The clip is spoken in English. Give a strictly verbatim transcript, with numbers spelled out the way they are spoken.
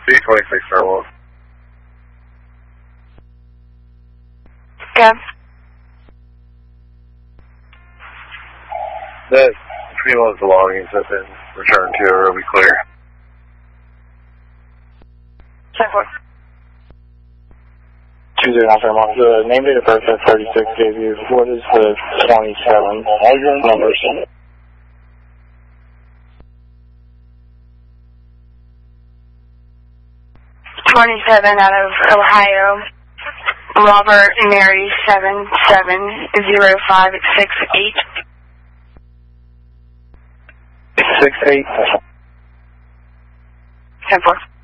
B twenty-six Fairwell. Yeah. That female's belongings have been returned to her. It'll be clear. ten four. two zero nine Fairmont. The name date of birth at thirty-six gave you. What is the twenty-seven? All your numbers. twenty-seven out of Ohio. Robert Mary seven seven zero five six eight. Six eight. ten four.